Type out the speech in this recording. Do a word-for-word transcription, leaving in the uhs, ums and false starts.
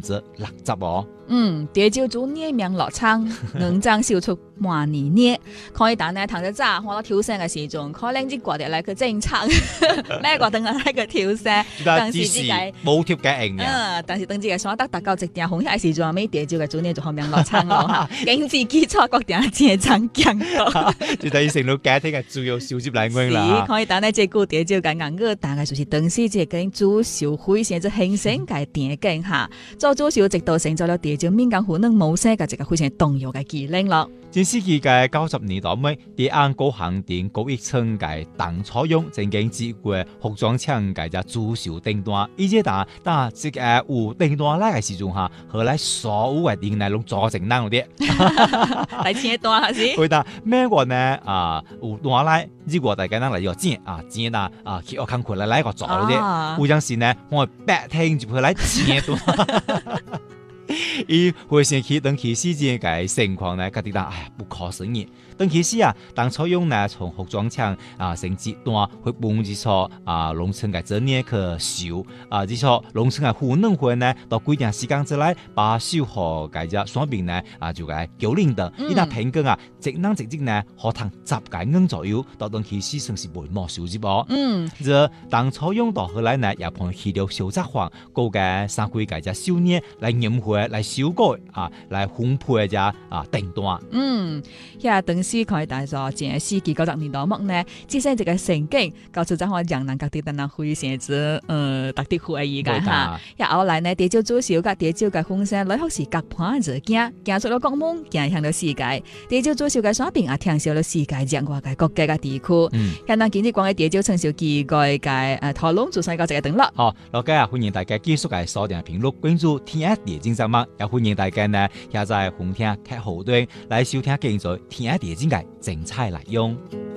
之六十哦。 嗯，地招做捏名落倉，硬爭燒出萬年捏。可以但係同隻渣，我挑聲嘅時陣，可能啲掛啲嚟佢正測，咩掛等嚟佢挑聲。 但是只係冇貼嘅硬嘅。 嗯，但是等住嘅所得達到直定紅起時陣，尾地招嘅做捏就後面落倉咯嚇。經濟基礎確定係增強到。 就等於成到家庭嘅主要小接嚟源啦。 可以但係即個地招嘅硬個，但係就是當時即係跟主小會先至形成嘅電鏡下，做主小直到成咗了地招面講可能冇些嘅，即係非常重要嘅技能咯。 前世紀嘅九十年代尾，啲按高行電高一層嘅當採用正經接過服裝廠嘅只主小訂單，而且打打即個有訂單來嘅時陣下，後來所有嘅訂單攏做成難嗰啲。 嚟簽單下先。 會打美國呢啊有單來，如果大家能嚟個剪啊剪啦啊去我看佢嚟嚟個做嗰啲，有陣時呢我白聽就佢嚟簽單。伊會先去等其時間嘅情況呢，佢哋講哎不可思議。等其時啊，當採用呢從服裝廠啊成接單，會幫住錯啊農村嘅做呢去收啊，之錯農村嘅婦女會呢，到規定時間之內把收好嘅只雙邊呢啊就嘅九零度，伊那平均啊，直能直接呢可能十個銀左右，到等其時算是沒冇收入噃。嗯，這當採用到後來呢，也碰去到小作坊，個嘅三幾個只收呢來驗回來修改啊，來分配只啊訂單。 嗯，呀等。時佢大咗，前世紀九十年代末呢，只剩一個成景，搞出咗我人人各地等人會寫字，呃，特地會議嘅嚇。呀後來呢，地招做小嘅地招嘅風聲，來學時隔盤就行，行出咗國門，行向到世界。地招做小嘅耍邊啊，聽少咗世界之外嘅國家嘅地區。嗯，現在今日講嘅地招成少幾個嘅誒討論，做曬個一個段落。 好，大家啊，歡迎大家繼續嘅鎖定評論，關注天一地經濟網，也歡迎大家呢，下載紅聽睇後端來收聽繼續天一地。精彩內容。